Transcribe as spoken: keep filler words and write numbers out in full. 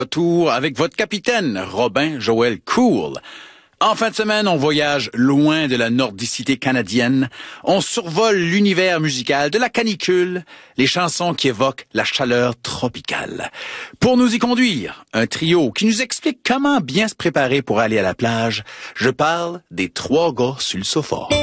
Retour avec votre capitaine, Robin Joël Cool. En fin de semaine, on voyage loin de la nordicité canadienne. On survole l'univers musical de la canicule, les chansons qui évoquent la chaleur tropicale. Pour nous y conduire, un trio qui nous explique comment bien se préparer pour aller à la plage. Je parle des trois gars sur le sofa.